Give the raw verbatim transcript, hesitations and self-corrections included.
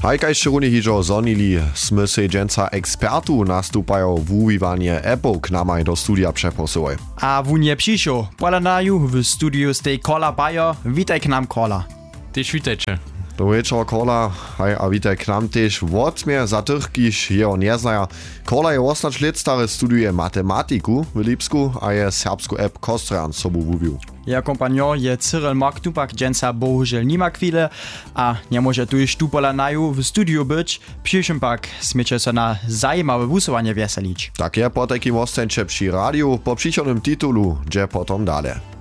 Hajkajście runie hižo zonili, sme se dženca ekspertu nastupajo v uwiwanie appov k namaj do studia přeposovoj. A wun je přišel, polanaju w studiu stej Kola Bayer, witaj k nam Kola. Tyž witajcie. Dobry wieczór, Kola, haj, a witaj k nam też. Wotmie za tych, kiż jeho nie znaja. Kola je osnacz let stary studiuje matematiku w Lipsku, a je serbsku app Kostran sobu wubił. Jeho kompanjon je Cyril Mark Tupak, dženca bohužel nima chwile, a nie może tu już tu polanaju w studiu być, przyszym pak smiecze się na zajímawe wusowanie wieselić. Tak je po takim ostenče przy radiu, po przychodnym tytulu, gdzie potom dale.